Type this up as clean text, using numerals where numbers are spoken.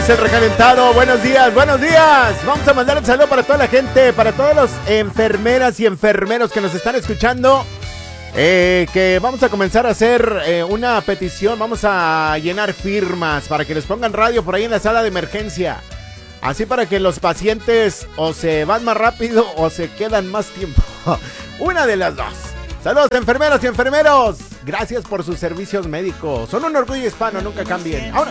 es el recalentado. Buenos días, buenos días. Vamos a mandar un saludo para toda la gente, para todos los enfermeras y enfermeros que nos están escuchando. Que vamos a comenzar a hacer una petición. Vamos a llenar firmas para que les pongan radio por ahí en la sala de emergencia. Así para que los pacientes o se van más rápido o se quedan más tiempo. Una de las dos. Saludos enfermeras y enfermeros. Gracias por sus servicios médicos. Son un orgullo hispano, nunca cambien. Ahora.